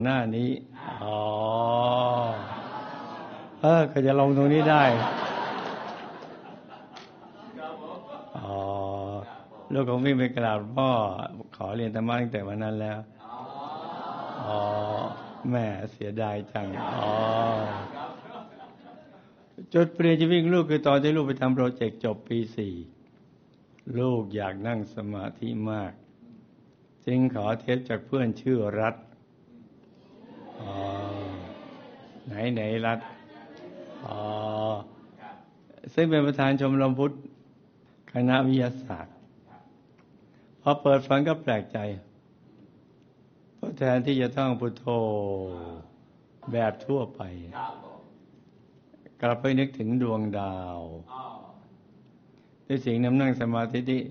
หน้านี้อ๋อก็จะลงตรงนี้ได้อ๋อลูกของวิ่งไปกราบพ่อขอเรียนธรรมะตั้งแต่วันนั้นแล้วอ๋อแม่เสียดายจังอ๋อจุดเปลี่ยนชีวิตลูกคือตอนที่ลูกไปทำโปรเจกต์จบปี 4ลูกอยากนั่งสมาธิมากจึงขอเทปจากเพื่อนชื่อรัฐไหนรัฐซึ่งเป็นประธานชมรมพุทธคณะวิทยาศาสตร์พอเปิดฟังก็แปลกใจเพราะแทนที่จะท่องพุทโธแบบทั่วไปกลับไปนึกถึงดวงดาวด้วยเสียงนั่งสมาธิ